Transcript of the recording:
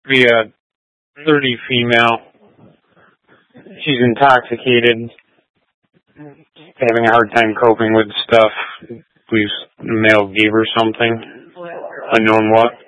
be a 30 female. She's intoxicated, having a hard time coping with stuff. Believes the male gave her something, unknown what.